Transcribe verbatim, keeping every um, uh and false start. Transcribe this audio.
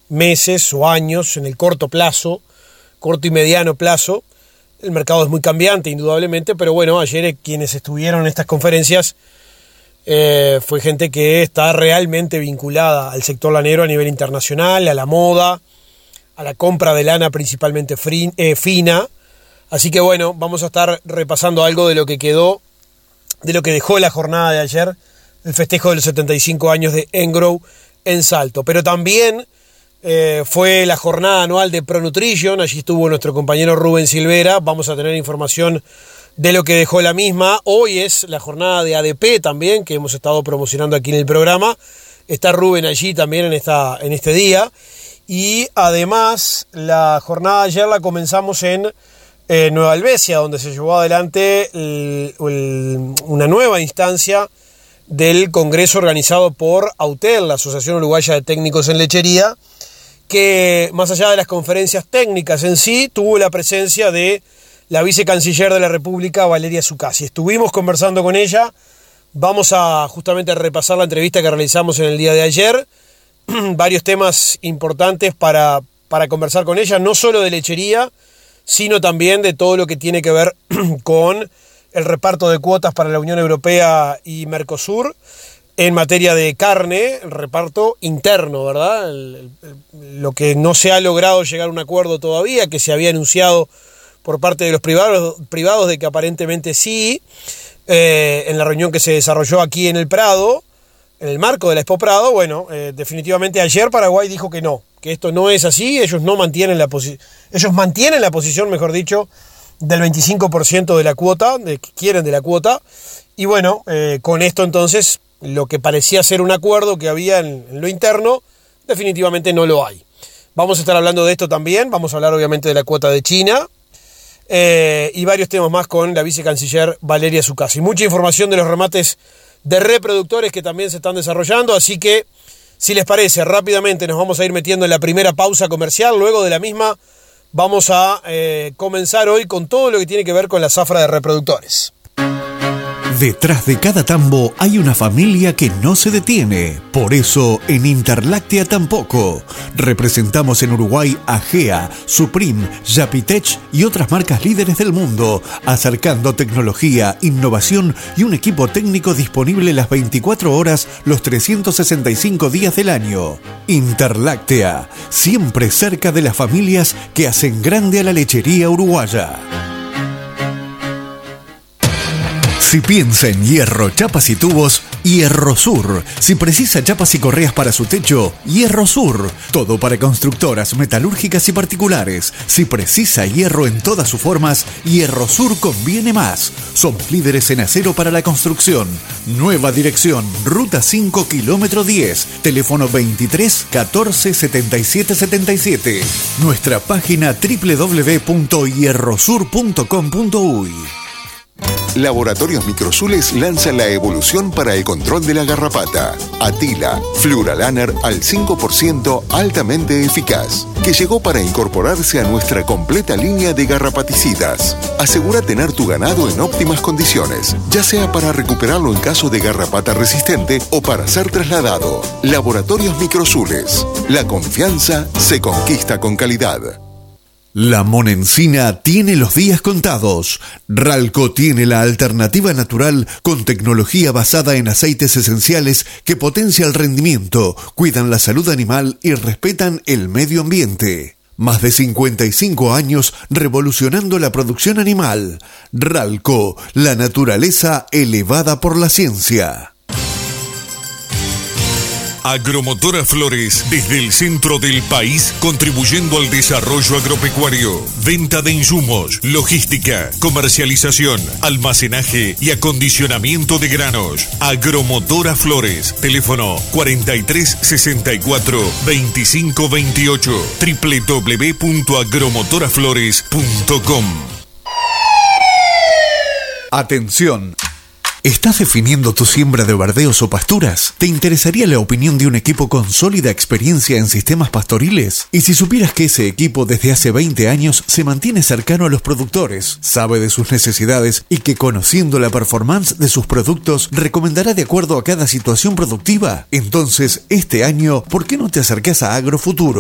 meses o años, en el corto plazo, corto y mediano plazo. El mercado es muy cambiante, indudablemente, pero bueno, ayer eh, quienes estuvieron en estas conferencias eh, fue gente que está realmente vinculada al sector lanero a nivel internacional, a la moda, a la compra de lana principalmente frin, eh, fina. Así que bueno, vamos a estar repasando algo de lo que quedó, de lo que dejó la jornada de ayer, el festejo de los setenta y cinco años de Engrow en Salto. Pero también eh, fue la jornada anual de ProNutrition, allí estuvo nuestro compañero Rubén Silvera, vamos a tener información de lo que dejó la misma. Hoy es la jornada de A D P también, que hemos estado promocionando aquí en el programa. Está Rubén allí también en, esta, en este día. Y además, la jornada de ayer la comenzamos en eh, Nueva Helvecia, donde se llevó adelante el, el, una nueva instancia del congreso organizado por AUTEL, la Asociación Uruguaya de Técnicos en Lechería, que más allá de las conferencias técnicas en sí, tuvo la presencia de la vicecanciller de la República, Valeria Zuccasi. Estuvimos conversando con ella, vamos a justamente repasar la entrevista que realizamos en el día de ayer, varios temas importantes para, para conversar con ella, no solo de lechería, sino también de todo lo que tiene que ver con el reparto de cuotas para la Unión Europea y Mercosur en materia de carne, el reparto interno, ¿verdad? El, el, lo que no se ha logrado llegar a un acuerdo todavía, que se había anunciado por parte de los privados, privados de que aparentemente sí, eh, en la reunión que se desarrolló aquí en el Prado, en el marco de la Expo Prado. Bueno, eh, definitivamente ayer Paraguay dijo que no, que esto no es así, ellos no mantienen la posi- ellos mantienen la posición, mejor dicho, del veinticinco por ciento de la cuota, de que quieren de la cuota, y bueno, eh, con esto entonces, lo que parecía ser un acuerdo que había en, en lo interno, definitivamente no lo hay. Vamos a estar hablando de esto también, vamos a hablar obviamente de la cuota de China, eh, y varios temas más con la vicecanciller Valeria Zuccasi. Mucha información de los remates de reproductores que también se están desarrollando, así que si les parece, rápidamente nos vamos a ir metiendo en la primera pausa comercial. Luego de la misma vamos a eh, comenzar hoy con todo lo que tiene que ver con la zafra de reproductores. Detrás de cada tambo hay una familia que no se detiene. Por eso, en Interláctea tampoco. Representamos en Uruguay a Gea, Supreme, Yapitech y otras marcas líderes del mundo, acercando tecnología, innovación y un equipo técnico disponible las veinticuatro horas, los trescientos sesenta y cinco días del año. Interláctea, siempre cerca de las familias que hacen grande a la lechería uruguaya. Si piensa en hierro, chapas y tubos, Hierro Sur. Si precisa chapas y correas para su techo, Hierro Sur. Todo para constructoras, metalúrgicas y particulares. Si precisa hierro en todas sus formas, Hierro Sur conviene más. Somos líderes en acero para la construcción. Nueva dirección, Ruta cinco, kilómetro diez. Teléfono veintitrés catorce setenta y siete setenta y siete. Nuestra página doble u doble u doble u punto hierro sur punto com punto uy. Laboratorios Microsules lanza la evolución para el control de la garrapata. Atila, Fluralaner al cinco por ciento altamente eficaz, que llegó para incorporarse a nuestra completa línea de garrapaticidas. Asegura tener tu ganado en óptimas condiciones, ya sea para recuperarlo en caso de garrapata resistente o para ser trasladado. Laboratorios Microsules. La confianza se conquista con calidad. La Monencina tiene los días contados. Ralco tiene la alternativa natural con tecnología basada en aceites esenciales que potencia el rendimiento, cuidan la salud animal y respetan el medio ambiente. Más de cincuenta y cinco años revolucionando la producción animal. Ralco, la naturaleza elevada por la ciencia. Agromotora Flores, desde el centro del país, contribuyendo al desarrollo agropecuario. Venta de insumos, logística, comercialización, almacenaje y acondicionamiento de granos. Agromotora Flores, teléfono cuarenta y tres sesenta y cuatro veinticinco veintiocho, doble u doble u doble u punto agromotora flores punto com. Atención. ¿Estás definiendo tu siembra de verdeos o pasturas? ¿Te interesaría la opinión de un equipo con sólida experiencia en sistemas pastoriles? Y si supieras que ese equipo desde hace veinte años se mantiene cercano a los productores, sabe de sus necesidades y que conociendo la performance de sus productos recomendará de acuerdo a cada situación productiva, entonces este año, ¿por qué no te acercás a Agrofuturo?